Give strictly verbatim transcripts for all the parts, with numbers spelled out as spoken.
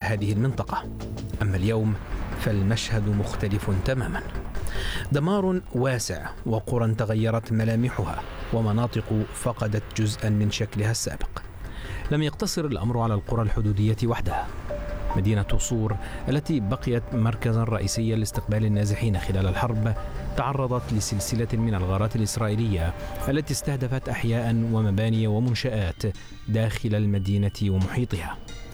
هذه المنطقة. أما اليوم فالمشهد مختلف تماما، دمار واسع وقرى تغيرت ملامحها ومناطق فقدت جزءا من شكلها السابق. لم يقتصر الأمر على القرى الحدودية وحدها. مدينة صور التي بقيت مركزا رئيسيا لاستقبال النازحين خلال الحرب تعرضت لسلسلة من الغارات الإسرائيلية التي استهدفت أحياء ومباني ومنشآت داخل المدينة ومحيطها.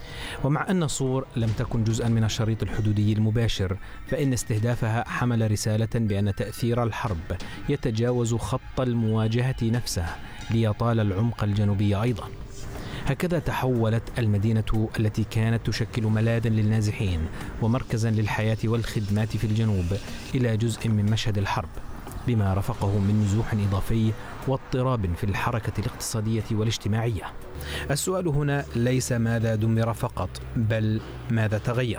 ومع أن صور لم تكن جزءا من الشريط الحدودي المباشر، فإن استهدافها حمل رسالة بأن تأثير الحرب يتجاوز خط المواجهة نفسه ليطال العمق الجنوبي أيضا. هكذا تحولت المدينة التي كانت تشكل ملاذا للنازحين ومركزا للحياة والخدمات في الجنوب إلى جزء من مشهد الحرب، بما رافقه من نزوح إضافي واضطراب في الحركة الاقتصادية والاجتماعية. السؤال هنا ليس ماذا دمر فقط، بل ماذا تغير.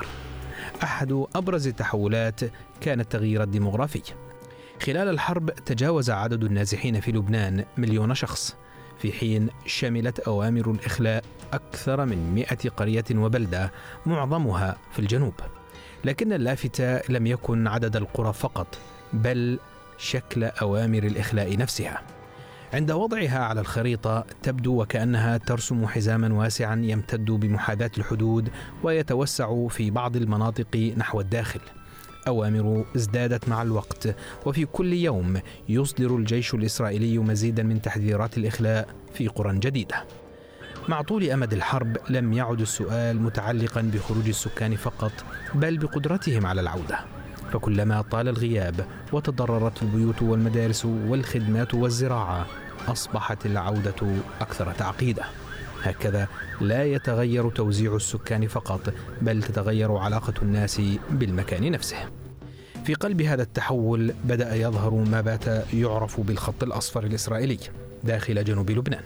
أحد أبرز التحولات كان التغيير الديمغرافي. خلال الحرب تجاوز عدد النازحين في لبنان مليون شخص، في حين شملت أوامر الإخلاء أكثر من مئة قرية وبلدة معظمها في الجنوب. لكن اللافت لم يكن عدد القرى فقط، بل شكل أوامر الإخلاء نفسها. عند وضعها على الخريطة تبدو وكأنها ترسم حزاما واسعا يمتد بمحاذاة الحدود ويتوسع في بعض المناطق نحو الداخل. أوامر ازدادت مع الوقت، وفي كل يوم يصدر الجيش الإسرائيلي مزيدا من تحذيرات الإخلاء في قرى جديدة. مع طول أمد الحرب لم يعد السؤال متعلقا بخروج السكان فقط، بل بقدرتهم على العودة. فكلما طال الغياب وتضررت البيوت والمدارس والخدمات والزراعة، أصبحت العودة أكثر تعقيدا. هكذا لا يتغير توزيع السكان فقط، بل تتغير علاقة الناس بالمكان نفسه. في قلب هذا التحول بدأ يظهر ما بات يعرف بالخط الأصفر الإسرائيلي داخل جنوب لبنان،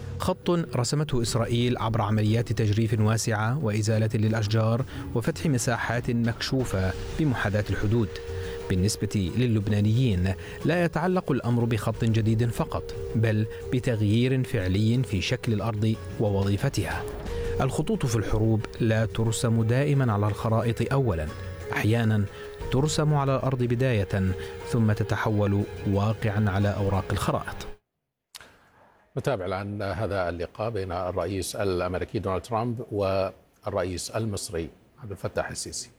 خط رسمته إسرائيل عبر عمليات تجريف واسعة وإزالة للأشجار وفتح مساحات مكشوفة بمحاذاة الحدود. بالنسبة للبنانيين لا يتعلق الأمر بخط جديد فقط، بل بتغيير فعلي في شكل الأرض ووظيفتها. الخطوط في الحروب لا ترسم دائما على الخرائط أولا، أحيانا ترسم على الأرض بداية ثم تتحول واقعا على أوراق الخرائط. نتابع الآن هذا اللقاء بين الرئيس الأمريكي دونالد ترامب والرئيس المصري عبد الفتاح السيسي.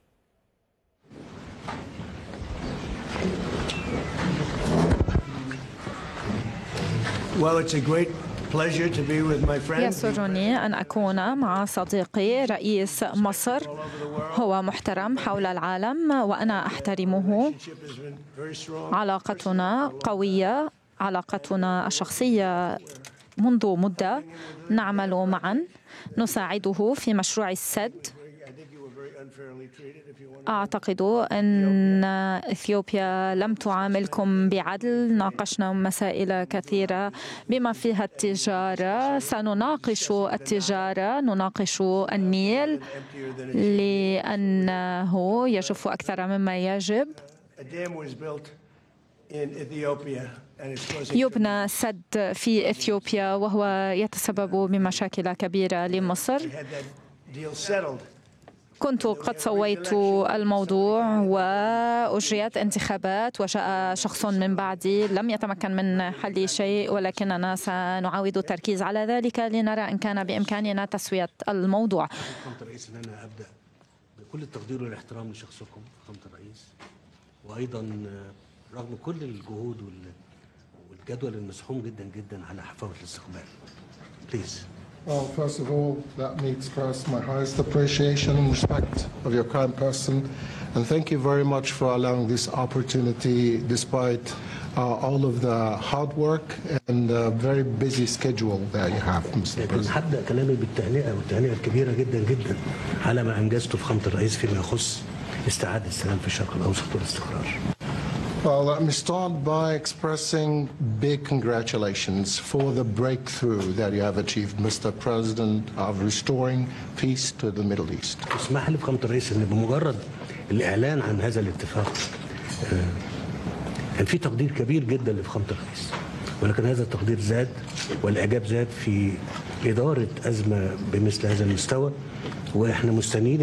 Well, it's a great pleasure to be with my friend. يسرني أن أكون مع صديقي رئيس مصر. هو محترم حول العالم وأنا أحترمه. علاقتنا قوية، علاقتنا الشخصية منذ مدة. نعمل معا، نساعده في مشروع السد. أعتقد أن إثيوبيا لم تعاملكم بعدل. ناقشنا مسائل كثيرة بما فيها التجارة. سنناقش التجارة، نناقش النيل لأنه يجف أكثر مما يجب. يبنى سد في إثيوبيا وهو يتسبب بمشاكل كبيرة لمصر. كنت قد سويت الموضوع وأجريت انتخابات وجاء شخص من بعدي لم يتمكن من حل شيء، ولكننا سنعاود التركيز على ذلك لنرى إن كان بإمكاننا تسوية الموضوع. فخامة الرئيس أن أنا أبدأ بكل التقدير والاحترام لشخصكم فخامة الرئيس، وأيضا رغم كل الجهود والجدول المزحوم جدا جدا على حفاوة الاستقبال. Please. Well, first of all, let me express my highest appreciation and respect of your kind person, and thank you very much for allowing this opportunity despite uh, all of the hard work and uh, very busy schedule that you have, Mister President. هبدأ كلامي بالتهنئة والتهنئة الكبيرة جدا جدا على ما أنجزته فخامة الرئيس فيما يخص استعادة السلام في الشرق الأوسط والاستقرار. Well, let me start by expressing big congratulations for the breakthrough that you have achieved, Mister President, of restoring peace to the Middle East. اسمح لي فخامة الرئيس ان بمجرد الإعلان عن هذا الاتفاق كان في تقدير كبير جدا لفخامة الرئيس، ولكن هذا التقدير زاد والإعجاب زاد في إدارة أزمة بمثل هذا المستوى، وإحنا مستنيين